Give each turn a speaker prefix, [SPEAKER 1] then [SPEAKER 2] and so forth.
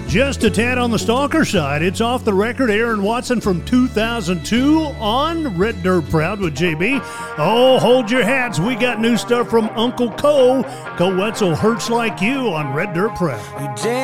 [SPEAKER 1] Just a tad on the stalker side. It's Off the Record, Aaron Watson from 2002 on Red Dirt Proud with JB. Oh, hold your hats. We got new stuff from Uncle Cole. Cole Wetzel, Hurts Like You on Red Dirt Proud.